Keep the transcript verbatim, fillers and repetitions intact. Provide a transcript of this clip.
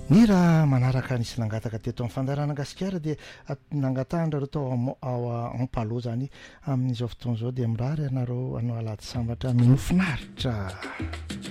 ny raha manaraka nisy nangataka teto amin'ny fandarana gasikara dia nangatandrareo tao ao ampalo zany amin'izao fotoana izao dia mirary ianareo anao alady sambatra minofinaritra